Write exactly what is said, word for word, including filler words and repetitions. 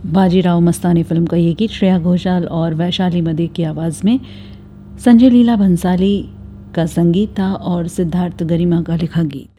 Bajirao Mastani film का ये गीत श्रेया घोषाल और वैशाली मदेक की आवाज़ में संजय लीला भंसाली का संगीत था और सिद्धार्थ गरिमा का लिखा गीत।